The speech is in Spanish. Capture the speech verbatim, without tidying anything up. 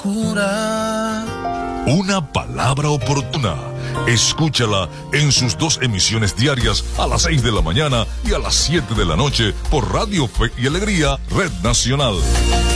cura. Una palabra oportuna. Escúchala en sus dos emisiones diarias a las seis de la mañana y a las siete de la noche por Radio Fe y Alegría, Red Nacional.